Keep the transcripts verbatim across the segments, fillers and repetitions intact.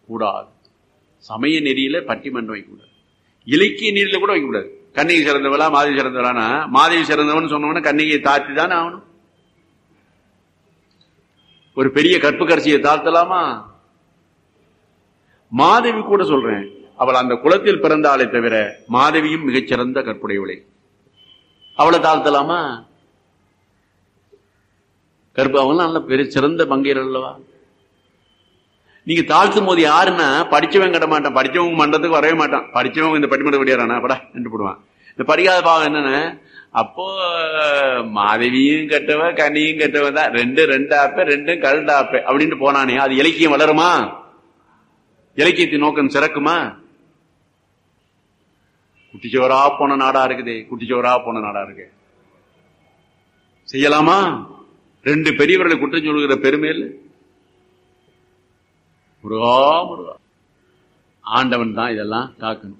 கூடாது. சமய நெறியில பட்டிமன்றம் வைக்கக்கூடாது, இலக்கிய நெறியில கூட வைக்கக்கூடாது. கன்னிகை சிறந்தவளா மாதவி சிறந்தவளானா, மாதவி சிறந்தவன் சொன்னவன கன்னிகையை தாழ்த்தி தானே ஆகணும். ஒரு பெரிய கற்புக்கரசியை தாழ்த்தலாமா? மாதவி கூட சொல்றேன், அவள் அந்த குலத்தில் பிறந்தாலே தவிர மாதவியும் மிகச்சிறந்த கற்புடையவளே, அவளை தாழ்த்தலாமா? கற்பு அவங்க நல்ல பெரிய சிறந்த பங்கீரர் அல்லவா? நீங்க தாழ்த்தும் போது யாருன்னா படிச்சவன் கட்ட மாட்டான், படிச்சவங்க மன்றத்துக்கு வரவே மாட்டான். படிச்சவங்க இந்த பட்டிமன்ற விடியாரானா படா என்று போடுவான். இந்த படிக்காத பாவம் என்னன்னு, அப்போ மாதவியும் கெட்டவ கனியும் கெட்டவ தான், ரெண்டு ரெண்டு ஆப்ப ரெண்டும் கல்ட ஆப்ப அப்படின்னு போனானே, அது இலக்கியம் வளருமா? இலக்கியத்தின் நோக்கம் சிறக்குமா? குட்டிச்சோரா போன நாடா இருக்குது, குட்டிச்சோரா போன நாடா இருக்கு. செய்யலாமா? ரெண்டு பெரியவர்களை குற்றம் சொல்கிற பெருமையில் முருகா முருகா ஆண்டவன் தான் இதெல்லாம் காக்கணும்.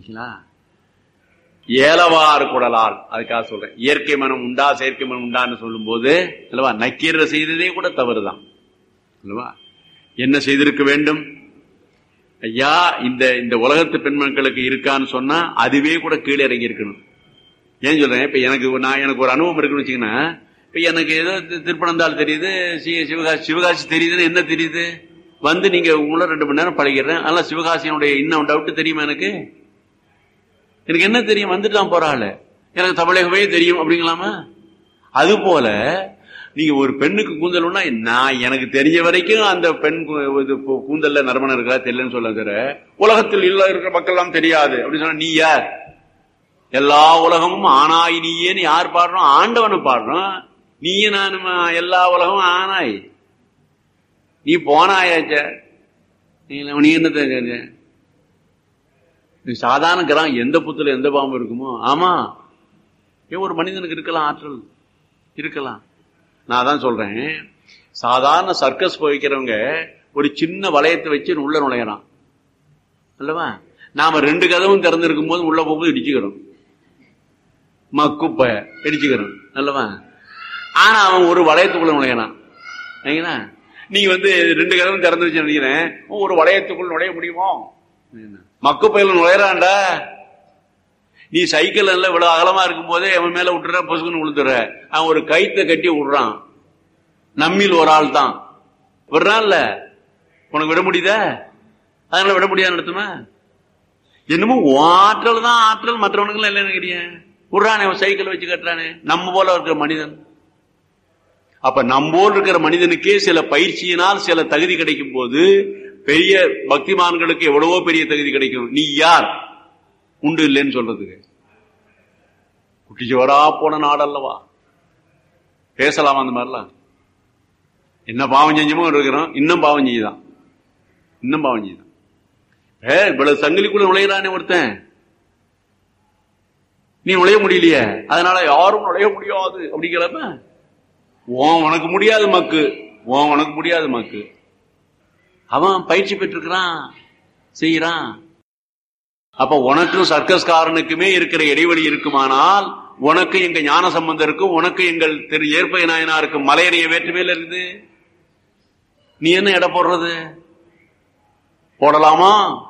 ஏலவாறு குடலால், அதுக்காக சொல்றேன். இயற்கை மனம் உண்டா செயற்கை மனம் உண்டான்னு சொல்லும் போது அல்லவா, நக்கீர செய்ததே கூட தவறுதான் அல்லவா. என்ன செய்திருக்க வேண்டும் ஐயா? இந்த இந்த உலகத்து பெண்மக்களுக்கு இருக்கான்னு சொன்னா அதுவே கூட கீழே இறங்கி இருக்கணும். ஏன் சொல்றேன், இப்ப எனக்கு நான் எனக்கு ஒரு அனுபவம் இருக்குன்னு வச்சுக்கன்னா, இப்ப எனக்கு ஏதோ திருப்பனந்தாள் தெரியுது, சிவகாசி சிவகாசி தெரியுதுன்னு என்ன தெரியுது, வந்து நீங்க உங்களை ரெண்டு மணி நேரம் பழகிறேன், அதனால சிவகாசியினுடைய இன்னும் டவுட் தெரியுமா எனக்கு? எனக்கு என்ன தெரியும், வந்துட்டு தான் போறாள், எனக்கு தமிழகமே தெரியும் அப்படிங்களாமா? அது போல நீங்க ஒரு பெண்ணுக்கு கூந்தல்னா, நான் எனக்கு தெரிஞ்ச வரைக்கும் அந்த பெண் கூந்தல்ல நறுமணம் இருக்கா தெரியலன்னு சொல்ல தர, உலகத்தில் இல்ல இருக்கிற மக்கள் எல்லாம் தெரியாது அப்படின்னு சொன்னா நீ யார்? எல்லா உலகமும் ஆனாய் நீயேன்னு யார் பாடுறோம்? ஆண்டவனு பாடுறோம். நீயே நானுமா எல்லா உலகமும் ஆனாய், நீ போனாயாச்ச, நீ என்ன தெரிஞ்ச? சாதாரண கிரகம் எந்த புத்துல எந்த பாம்பு இருக்குமோ, ஆமா ஏன் ஒரு மனிதனுக்கு இருக்கலாம், ஆற்றல் இருக்கலாம். நான் தான் சொல்றேன், சாதாரண சர்க்கஸ் போய்க்கிறவங்க ஒரு சின்ன வளையத்தை வச்சு உள்ள நுழையறான் அல்லவா, நாம ரெண்டு கதவும் திறந்திருக்கும் போது உள்ள போகும்போது இடிச்சுக்கிறோம், மக்குப்ப இடிச்சுக்கிறோம் அல்லவா. ஆனா அவன் ஒரு வளையத்துக்குள்ள நுழையறான். நீங்க வந்து ரெண்டு கதவும் திறந்து வச்சு நினைக்கிறேன், ஒரு வளையத்துக்குள்ள நுழைய முடியுமோ? மக்கு பயில நுழையறான்டா. நீ சைக்கிள் எல்லாம் இவ்வளவு அகலமா இருக்கும் போதே அவன் மேல விட்டுற, பொசுக்குன்னு விழுந்துற. அவன் ஒரு கைத்தை கட்டி விடுறான், நம்மில் ஒரு ஆள் தான் விடுறான்ல, உனக்கு விட முடியுதா? அதனால விட முடியாது நடத்துமா? என்னமோ ஆற்றல் தான் ஆற்றல், மற்றவனுக்கு எல்லாம் இல்லைன்னு விடுறானே, சைக்கிள் வச்சு கட்டுறானே. நம்ம போல இருக்கிற மனிதன், அப்ப நம்மோல் இருக்கிற மனிதனுக்கே சில பயிற்சியினால் சில தகுதி கிடைக்கும் போது பெரிய பக்திமான்களுக்கு எவ்வளவோ பெரிய தகுதி கிடைக்கும். நீ யார் உண்டு இல்லைன்னு சொல்றதுக்கு? குட்டிச்சோரா போன நாடல்லவா, பேசலாமா அந்த மாதிரிலாம்? என்ன பாவம் செஞ்சமோ இருக்கிறோம், இன்னும் பாவம் செய்யுதான், இன்னும் பாவம் செய்யுதான். ஏ இவ்வளவு சங்கிலிக்குள்ள நுழையிறானே ஒருத்தன், நீ நுழைய முடியலையே, அதனால யாரும் நுழைய முடியாது அப்படிங்கிறப்ப ஓன் உனக்கு முடியாது மக்கு, ஓன் உனக்கு முடியாது மக்கு. அவன் பயிற்சி பெற்றிருக்கிறான், செய்யறான். அப்ப உனக்கும் சர்க்கஸ்காரனுக்குமே இருக்கிற இடைவெளி இருக்குமானால், உனக்கு எங்க ஞான சம்பந்தருக்கும் உனக்கு எங்கள் திரு ஏற்பை நாயனாருக்கும் மலையறைய வேற்றுமையில் இருக்குது. நீ என்ன எடை போடுறது? போடலாமா?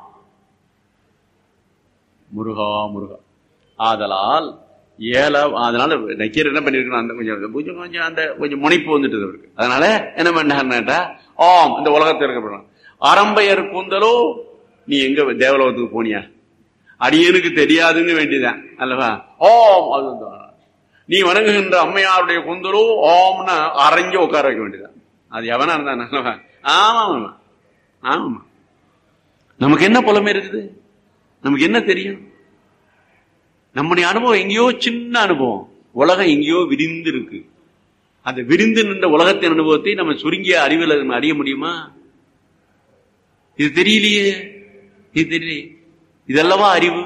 முருகா முருகா. ஆதலால் ஏல அதனால நக்கீரர் என்ன பண்ணிருக்கணும், அந்த கொஞ்சம் கொஞ்சம் கொஞ்சம் அந்த கொஞ்சம் முனைப்பு வந்துட்டு அவருக்கு. அதனால என்ன பண்ணாருன்னா, ஆம் இந்த உலகத்தில் இருக்க அரம்பையர் கூந்தலோ, நீ எங்க தேவலோகத்துக்கு போனியா? அடியனுக்கு தெரியாதுன்னு வேண்டியதான் அல்லவா. ஓம் அது நீ வணங்குகின்ற அம்மையாருடைய கூந்தலோ ஓம்னு அரைஞ்சு உட்கார வைக்க வேண்டியதான். அது எவனா இருந்தான் அல்லவா. ஆமா ஆமா ஆமா. நமக்கு என்ன புலமை இருக்குது? நமக்கு என்ன தெரியும்? நம்முடைய அனுபவம் எங்கேயோ சின்ன அனுபவம், உலகம் எங்கேயோ விரிந்து இருக்கு. அந்த விரிந்து நின்ற உலகத்தின் அனுபவத்தை நம்ம சுருங்கிய அறிவில் அறிய முடியுமா? இது தெரியலையே, இது தெரியலையே. இதெல்லவா அறிவு?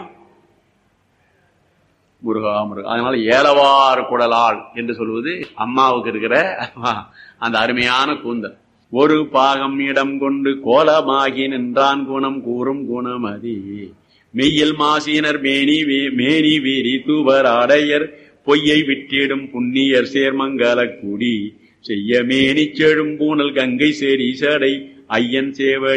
முருகா முருகா. அதனால ஏலவாறு குடலால் என்று சொல்வது அம்மாவுக்கு இருக்கிற அந்த அருமையான கூந்தல். ஒரு பாகம் இடம் கொண்டு கோலமாகி நின்றான் குணம் கூறும் குணமதி மெய்யல் மாசினர் மேனி மேனி வீரி தூவர் ஆடையர் பொய்யை விட்டிடும் புண்ணியர் சேர்மங்கல கூடி செய்ய மேனி செழும் பூனல் கங்கை சேரி சடை ஐயன் சேவடி